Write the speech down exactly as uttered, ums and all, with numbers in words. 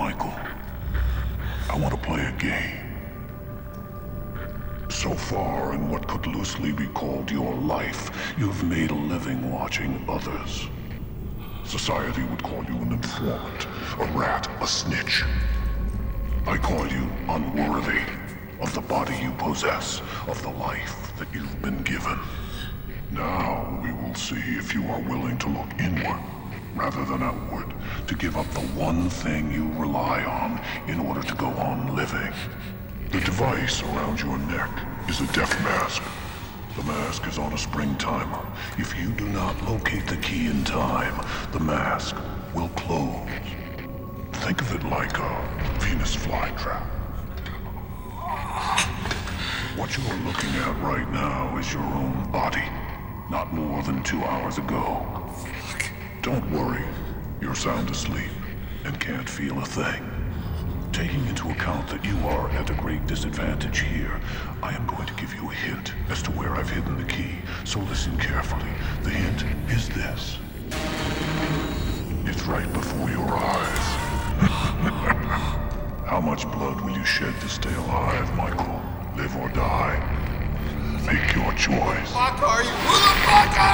Michael. I want to play a game. So far, in what could loosely be called your life, you've made a living watching others. Society would call you an informant, a rat, a snitch. I call you unworthy of the body you possess, of the life that you've been given. Now we will see if you are willing to look inward rather than outward, to give up the one thing you rely on in order to go on living. The device around your neck is a death mask. The mask is on a spring timer. If you do not locate the key in time, the mask will close. Think of it like a Venus flytrap. What you are looking at right now is your own body, not more than two hours ago. Don't worry, you're sound asleep and can't feel a thing. Taking into account that you are at a great disadvantage here, I am going to give you a hint as to where I've hidden the key, so listen carefully. The hint is this. It's right before your eyes. How much blood will you shed to stay alive, Michael? Live or die? Make your choice. Fuck are you? Who the fuck are